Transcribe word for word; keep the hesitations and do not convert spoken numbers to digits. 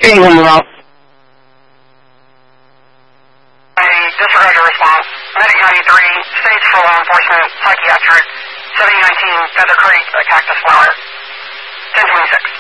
Anything on the route. Disregard your response. Medic ninety-three, stage for law enforcement, psychiatric, seventy nineteen Feather Creek, uh, Cactus Flower, ten twenty-six.